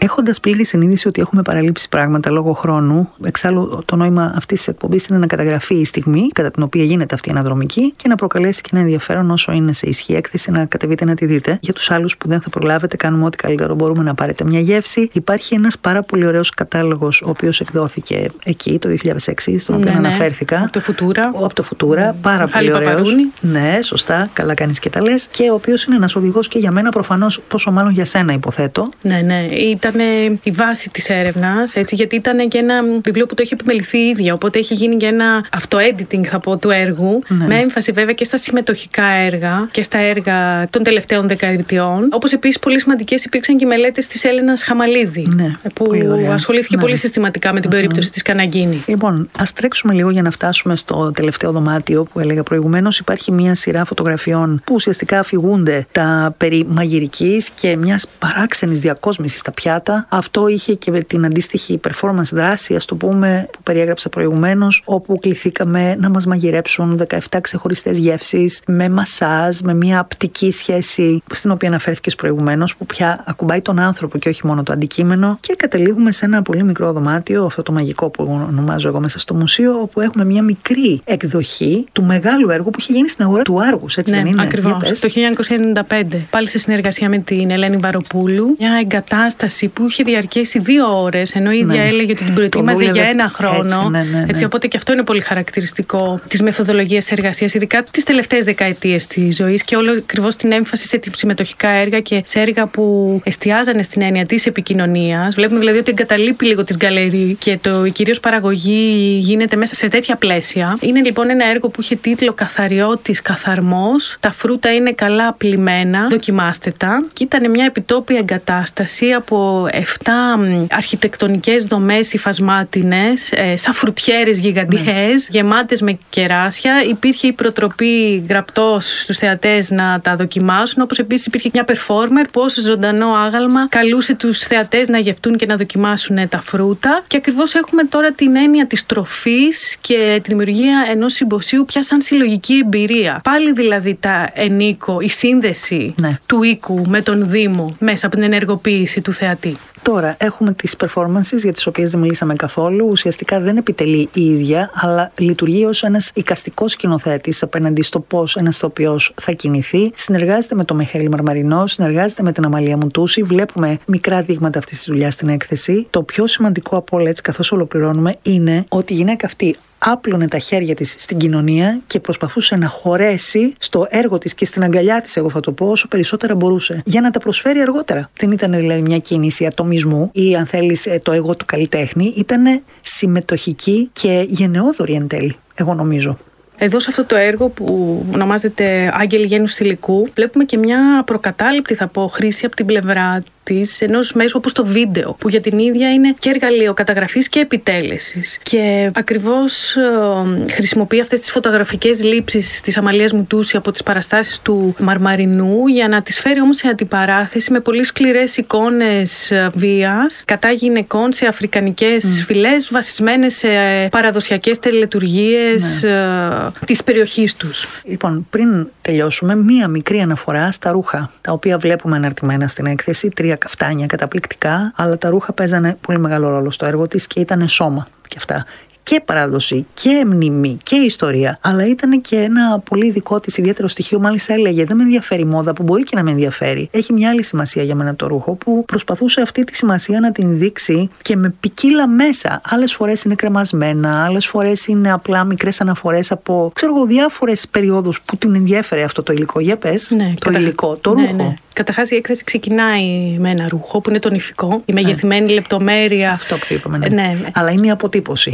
έχοντας πλήρη συνείδηση ότι έχουμε παραλείψει πράγματα λόγω χρόνου. Εξάλλου, το νόημα αυτής της εκπομπής είναι να καταγραφεί η στιγμή κατά την οποία γίνεται αυτή η αναδρομική και να προκαλέσει και ένα ενδιαφέρον όσο είναι σε ισχύ έκθεση να κατεβείτε να τη δείτε. Για τους άλλους που δεν θα προλάβετε, κάνουμε ό,τι καλύτερο μπορούμε να πάρετε μια γεύση. Υπάρχει ένας πάρα πολύ ωραίος κατάλογος, ο οποίος εκδόθηκε εκεί το 2006, στον οποίο αναφέρθηκα. Από το Futura. Πάρα πολύ ωραίος. Ναι, σωστά, καλά κάνεις και τα λες. Και ο οποίος είναι ένας οδηγός και για μένα προφανώς, πόσο μάλλον για σένα υποθέτω. Ναι. Ήταν η βάση της έρευνας, έτσι, γιατί ήταν και ένα βιβλίο που το έχει επιμεληθεί η ίδια. Οπότε έχει γίνει και ένα auto-editing, θα πω, του έργου. Ναι. Με έμφαση βέβαια και στα συμμετοχικά έργα και στα έργα των τελευταίων δεκαετιών. Όπως επίσης πολύ σημαντικές υπήρξαν και οι μελέτες της Έλενας Χαμαλίδη. Ναι, που ασχολήθηκε πολύ συστηματικά με την περίπτωση της Καναγκίνη. Λοιπόν, ας τρέξουμε λίγο για να φτάσουμε στο τελευταίο δωμάτιο που έλεγα προηγουμένως. Υπάρχει μια σειρά φωτογραφιών που ουσιαστικά αφηγούνται τα περί μαγειρικής και μιας παράξενης διακόσμησης στα πιάτα. Αυτό είχε και την αντίστοιχη performance δράση, ας το πούμε, που περιέγραψα προηγουμένως, όπου κληθήκαμε να μας μαγειρέψουν 17 ξεχωριστές γεύσεις με μασάζ, με μια απτική σχέση στην οποία αναφέρθηκες προηγουμένως, που πια ακουμπάει τον άνθρωπο και όχι μόνο το αντικείμενο, και καταλήγουμε σε ένα πολύ μικρό δωμάτιο, αυτό το μαγικό που ονομάζω εγώ μέσα στο μουσείο, όπου έχουμε μια μικρή εκδοχή του μεγάλου έργου που είχε γίνει στην αγορά του Άργους, έτσι δεν είναι? Ακριβώς. Το 1995, πάλι σε συνεργασία με την Ελένη Βαροπούλου, μια εγκατάσταση που είχε διαρκέσει 2 ώρες, ενώ η ίδια έλεγε ότι την προετοίμαζε για 1 χρόνο. Έτσι, οπότε και αυτό είναι πολύ χαρακτηριστικό της μεθοδολογίας εργασίας, ειδικά τις τελευταίες δεκαετίες της ζωής, και όλο ακριβώς την έμφαση σε συμμετοχικά έργα και σε έργα που εστιάζανε στην έννοια της επικοινωνίας. Βλέπουμε δηλαδή ότι εγκαταλείπει λίγο τις γκαλερί και η κυρίως παραγωγή γίνεται μέσα σε τέτοια πλαίσια. Είναι λοιπόν ένα έργο που είχε τίτλο «Καθαριώτης καθαρμός». Τα φρούτα είναι καλά πλημμένα, δοκιμάστε τα. Και ήταν μια επιτόπια εγκατάσταση από 7 αρχιτεκτονικές δομές υφασμάτινες, σαν φρουτιέρες γιγαντιές, γεμάτες με κεράσια. Υπήρχε η προτροπή γραπτός στους θεατές να τα δοκιμάσουν, όπως επίσης υπήρχε μια performer που ως ζωντανό άγαλμα καλούσε τους θεατές να γευτούν και να δοκιμάσουν τα φρούτα. Και ακριβώς έχουμε τώρα την έννοια της τροφής και τη δημιουργία ενός συμποσίου πια σαν συλλογική εμπειρία. Πάλι δηλαδή τα ενίκω, η σύνδεση του οίκου με τον Δήμο μέσα από την ενεργοποίηση του θεατή. Τώρα έχουμε τις performances για τις οποίες δεν μιλήσαμε καθόλου. Ουσιαστικά δεν επιτελεί η ίδια, αλλά λειτουργεί ως ένας εικαστικός σκηνοθέτης απέναντι στο πώς ένας ηθοποιός θα κινηθεί. Συνεργάζεται με τον Μιχαήλ Μαρμαρινό, συνεργάζεται με την Αμαλία Μουτούση. Βλέπουμε μικρά δείγματα αυτής της δουλειάς στην έκθεση. Το πιο σημαντικό από όλα, έτσι καθώς ολοκληρώνουμε, είναι ότι η γυναίκα αυτή άπλωνε τα χέρια της στην κοινωνία και προσπαθούσε να χωρέσει στο έργο της και στην αγκαλιά της, εγώ θα το πω, όσο περισσότερα μπορούσε, για να τα προσφέρει αργότερα. Δεν ήταν δηλαδή μια κίνηση ατομισμού ή, αν θέλεις, το εγώ του καλλιτέχνη. Ήταν συμμετοχική και γενναιόδορη εν τέλει, εγώ νομίζω. Εδώ σε αυτό το έργο που ονομάζεται «Άγγελοι γένους θηλυκού» βλέπουμε και μια προκατάληπτη, θα πω, χρήση από την πλευρά της ενός μέσου όπως το βίντεο, που για την ίδια είναι και εργαλείο καταγραφής και επιτέλεσης. Και ακριβώς χρησιμοποιεί αυτές τις φωτογραφικές λήψεις της Αμαλίας Μουτούση από τις παραστάσεις του Μαρμαρινού, για να τις φέρει όμως σε αντιπαράθεση με πολύ σκληρές εικόνες βίας κατά γυναικών σε αφρικανικές φυλές, βασισμένες σε παραδοσιακές τελετουργίες της περιοχής τους. Λοιπόν, πριν τελειώσουμε, μία μικρή αναφορά στα ρούχα, τα οποία βλέπουμε αναρτημένα στην έκθεση, 3 καφτάνια καταπληκτικά, αλλά τα ρούχα παίζανε πολύ μεγάλο ρόλο στο έργο της και ήταν σώμα και αυτά. Και παράδοση και μνημή και ιστορία, αλλά ήταν και ένα πολύ δικό της ιδιαίτερο στοιχείο. Μάλιστα έλεγε: δεν με ενδιαφέρει η μόδα, που μπορεί και να με ενδιαφέρει. Έχει μια άλλη σημασία για μένα το ρούχο, που προσπαθούσε αυτή τη σημασία να την δείξει και με ποικίλα μέσα. Άλλες φορές είναι κρεμασμένα, άλλες φορές είναι απλά μικρές αναφορές από, διάφορες περιόδους που την ενδιέφερε αυτό το υλικό. Για πες, το υλικό, το ρούχο. Ναι. Καταρχάς η έκθεση ξεκινάει με ένα ρούχο που είναι το νηφικό, η μεγεθυμένη λεπτομέρεια. Αυτό που είπαμε. Ναι. Αλλά είναι η αποτύπωση.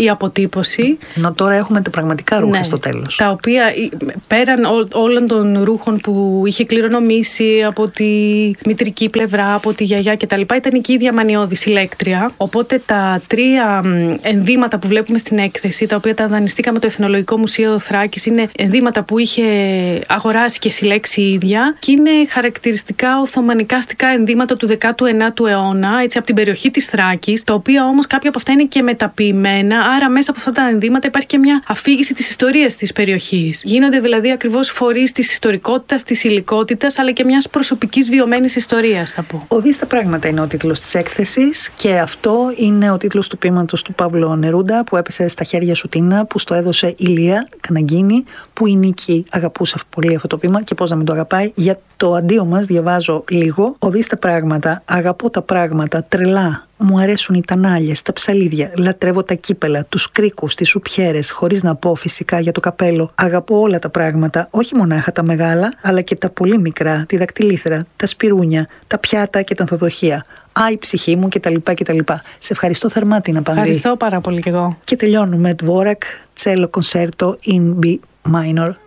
Ενώ τώρα έχουμε τα πραγματικά ρούχα στο τέλος. Τα οποία πέραν όλων των ρούχων που είχε κληρονομήσει από τη μητρική πλευρά, από τη γιαγιά κτλ., ήταν και η ίδια μανιώδη συλλέκτρια. Οπότε τα 3 ενδύματα που βλέπουμε στην έκθεση, τα οποία τα δανειστήκαμε το Εθνολογικό Μουσείο Θράκης, είναι ενδύματα που είχε αγοράσει και συλλέξει η ίδια και είναι χαρακτηριστικά οθωμανικά αστικά ενδύματα του 19ου αιώνα, έτσι, από την περιοχή της Θράκης, τα οποία όμως κάποια από αυτά είναι και μεταποιημένα, άρα μέσα από αυτά τα ενδύματα υπάρχει και μια αφήγηση της ιστορίας της περιοχής. Γίνονται δηλαδή ακριβώς φορείς της ιστορικότητας, της υλικότητας, αλλά και μιας προσωπικής βιωμένης ιστορίας, θα πω. «Οδείς στα πράγματα» είναι ο τίτλος της έκθεσης και αυτό είναι ο τίτλος του ποίηματος του Παύλο Νερούντα που έπεσε στα χέρια σου, Τίνα, που στο έδωσε η Λία Καναγκίνη, που η Νίκη αγαπούσε πολύ αυτό το ποίημα και πώς να μην το αγαπάει. Για το αντίο μας διαβάζω λίγο. «Οδείς στα πράγματα, αγαπώ τα πράγματα τρελά. Μου αρέσουν οι τανάλιες, τα ψαλίδια, λατρεύω τα κύπελα, τους κρίκους, τις σουπιέρες, χωρίς να πω φυσικά για το καπέλο. Αγαπώ όλα τα πράγματα, όχι μονάχα τα μεγάλα, αλλά και τα πολύ μικρά, τη δακτυλίθρα, τα σπιρούνια, τα πιάτα και τα ανθοδοχεία. Α, η ψυχή μου κτλ. Σε ευχαριστώ θερμά, Τίνα Πανδή. Ευχαριστώ πάρα πολύ κι εγώ. Και τελειώνουμε. Dvorak, Cello Concerto in B minor.